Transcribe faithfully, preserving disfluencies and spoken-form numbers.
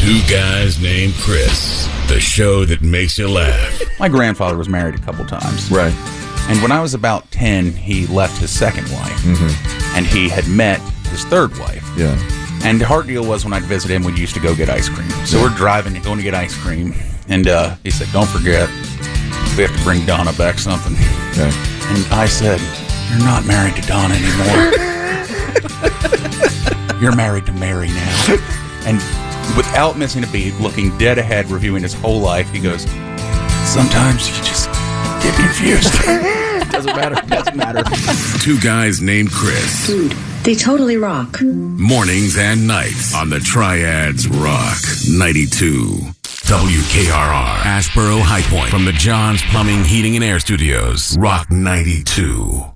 Two Guys Named Chris, the show that makes you laugh. My grandfather was married a couple times. Right. And when I was about ten, he left his second wife. Mm-hmm. And he had met his third wife. Yeah. And the hard deal was when I'd visit him, we used to go get ice cream. So Yeah. we're driving and going to get ice cream. And uh, he said, don't forget, we have to bring Donna back something. Okay. And I said, you're not married to Donna anymore. You're married to Mary now. And without missing a beat, looking dead ahead, reviewing his whole life, he goes, sometimes you just get confused. Doesn't matter. Doesn't matter. Two Guys Named Chris. Dude, they totally rock. Mornings and nights on the Triads Rock ninety-two. W K R R, Ashboro High Point. From the John's Plumbing, Heating, and Air Studios. Rock ninety-two.